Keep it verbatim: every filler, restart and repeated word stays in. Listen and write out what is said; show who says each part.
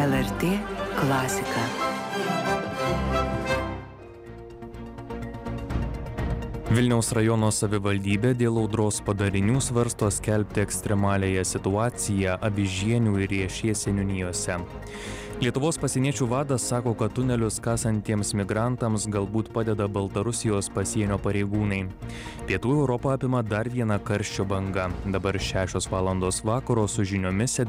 Speaker 1: L R T klasika.
Speaker 2: Vilniaus rajono savivaldybė dėl audros padarinių svarsto skelbti ekstremaliąją situaciją Avižienių ir Riešės seniūnijose. Lietuvos pasieniečių vadas sako, kad tunelius kasantiems migrantams galbūt padeda Baltarusijos pasienio pareigūnai. Pietų Europą apima dar viena karščio banga. Dabar šešios valandos vakaro su žiniomis